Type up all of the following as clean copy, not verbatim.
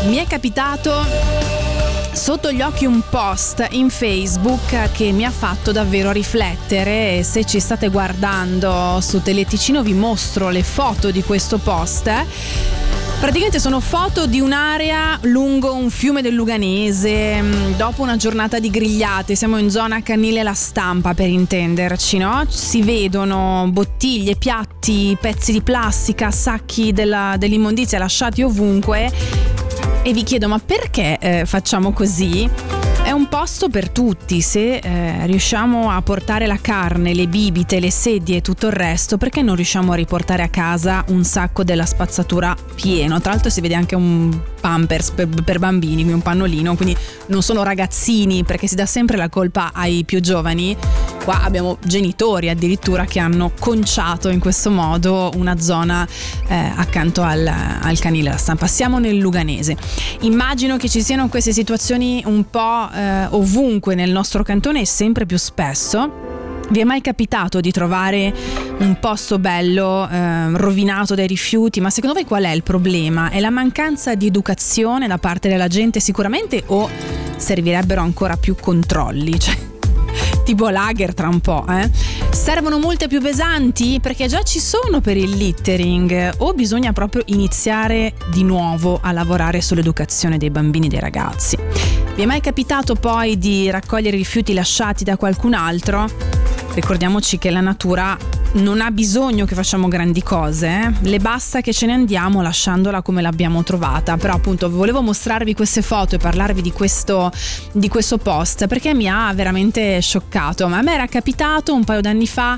Mi è capitato sotto gli occhi un post in Facebook che mi ha fatto davvero riflettere. Se ci state guardando su Teleticino vi mostro le foto di questo post. Praticamente sono foto di un'area lungo un fiume del Luganese, dopo una giornata di grigliate. Siamo in zona Canile La Stampa, per intenderci, no? Si vedono bottiglie, piatti, pezzi di plastica, sacchi dell'immondizia lasciati ovunque. E vi chiedo, ma perché facciamo così? È un posto per tutti. Se riusciamo a portare la carne, le bibite, le sedie e tutto il resto, perché non riusciamo a riportare a casa un sacco della spazzatura pieno? Tra l'altro si vede anche un Pampers per bambini, quindi un pannolino, quindi non sono ragazzini, perché si dà sempre la colpa ai più giovani. Qua abbiamo genitori addirittura che hanno conciato in questo modo una zona accanto al Canile La Stampa. Siamo nel Luganese. Immagino che ci siano queste situazioni un po' ovunque nel nostro cantone e sempre più spesso. Vi è mai capitato di trovare un posto bello rovinato dai rifiuti? Ma secondo voi qual è il problema? È la mancanza di educazione da parte della gente sicuramente, o servirebbero ancora più controlli? Tipo lager tra un po', Servono multe più pesanti? Perché già ci sono per il littering, o bisogna proprio iniziare di nuovo a lavorare sull'educazione dei bambini e dei ragazzi? Vi è mai capitato poi di raccogliere rifiuti lasciati da qualcun altro? Ricordiamoci che la natura non ha bisogno che facciamo grandi cose, le basta che ce ne andiamo lasciandola come l'abbiamo trovata. Però appunto volevo mostrarvi queste foto e parlarvi di questo post perché mi ha veramente scioccato. Ma a me era capitato un paio d'anni fa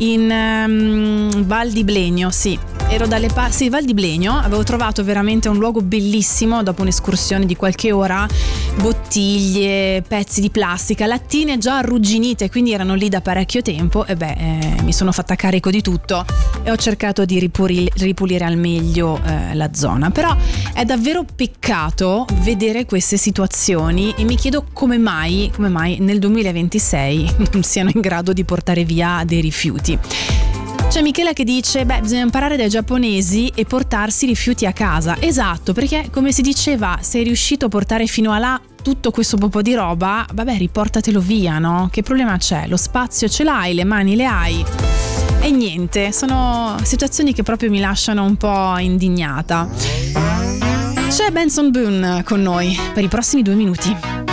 in Val di Blegno, ero dalle Val di Blegno, avevo trovato veramente un luogo bellissimo dopo un'escursione di qualche ora, bottiglie, pezzi di plastica, lattine già arrugginite, quindi erano lì da parecchio tempo e mi sono fatta carico di tutto e ho cercato di ripulire al meglio la zona. Però è davvero peccato vedere queste situazioni e mi chiedo come mai nel 2026 non siano in grado di portare via dei rifiuti. C'è Michela che dice bisogna imparare dai giapponesi e portarsi i rifiuti a casa. Esatto, perché come si diceva, sei riuscito a portare fino a là tutto questo po' di roba, riportatelo via, no? Che problema c'è? Lo spazio ce l'hai, le mani le hai. E niente, sono situazioni che proprio mi lasciano un po' indignata. C'è Benson Boone con noi per i prossimi 2 minuti.